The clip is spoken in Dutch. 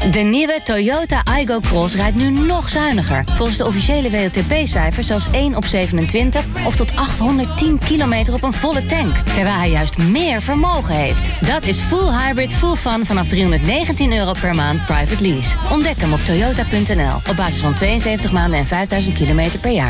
De nieuwe Toyota Aygo Cross rijdt nu nog zuiniger. Volgens de officiële WLTP-cijfers zelfs 1 op 27... of tot 810 kilometer op een volle tank. Terwijl hij juist meer vermogen heeft. Dat is full hybrid, full fun vanaf €319 per maand private lease. Ontdek hem op toyota.nl. Op basis van 72 maanden en 5000 kilometer per jaar.